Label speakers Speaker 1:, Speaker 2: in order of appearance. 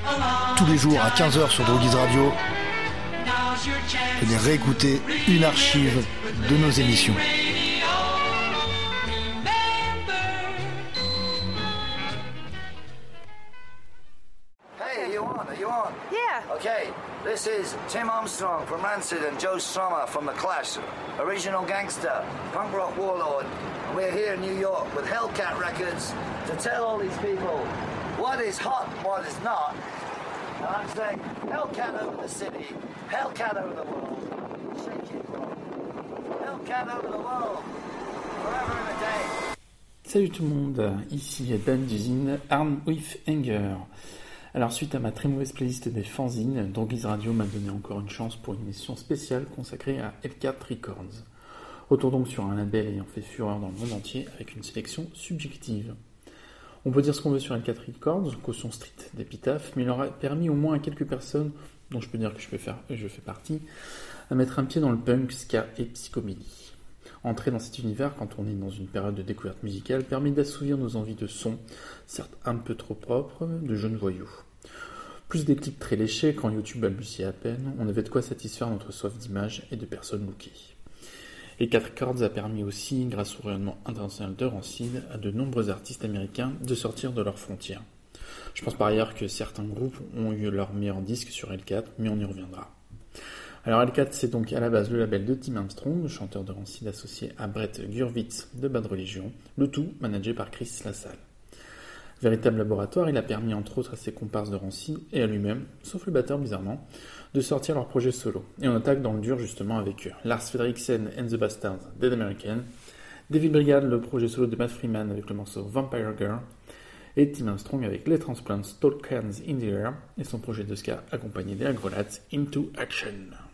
Speaker 1: tous les jours à 15h sur Droguise Radio, réécouter une archive de nos émissions.
Speaker 2: Hey, are you on?
Speaker 3: Yeah.
Speaker 2: Okay, this is Tim Armstrong from Rancid and Joe Strummer from The Clash, original gangster, punk rock warlord. And we're here in New York with Hellcat Records to tell all these people what is hot and what is not. And I'm saying, Hellcat over the city, Hellcat over the world. Shake it, bro. Hellcat over the world. Forever and a day.
Speaker 4: Salut tout le monde, ici Dan d'usine Arm with Anger. Alors suite à ma très mauvaise playlist des fanzines, Droguise Radio m'a donné encore une chance pour une émission spéciale consacrée à Hellcat Records. Retour donc sur un label ayant fait fureur dans le monde entier avec une sélection subjective. On peut dire ce qu'on veut sur Hellcat Records, caution street d'épitaphe, mais il aura permis au moins à quelques personnes, dont je peux dire que je fais partie, à mettre un pied dans le punk, ska et psychobilly. Entrer dans cet univers quand on est dans une période de découverte musicale permet d'assouvir nos envies de son, certes un peu trop propres, de jeunes voyous. Plus des clips très léchés quand YouTube balbutiait à peine, on avait de quoi satisfaire notre soif d'images et de personnes lookées. Et 4 Chords a permis aussi, grâce au rayonnement international de Rancid, à de nombreux artistes américains de sortir de leurs frontières. Je pense par ailleurs que certains groupes ont eu leur meilleur disque sur Hellcat, mais on y reviendra. Alors Hellcat, c'est donc à la base le label de Tim Armstrong, chanteur de Rancid associé à Brett Gurewitz de Bad Religion, le tout managé par Chris Lassalle. Véritable laboratoire, il a permis entre autres à ses comparses de Rancid et à lui-même, sauf le batteur bizarrement, de sortir leur projet solo. Et on attaque dans le dur justement avec eux. Lars Fredriksen and the Bastards, Dead American, David Brigade, le projet solo de Matt Freeman avec le morceau Vampire Girl, et Tim Armstrong avec les Transplants Talk Hands in the Air et son projet de ska accompagné des Agrolats Into Action.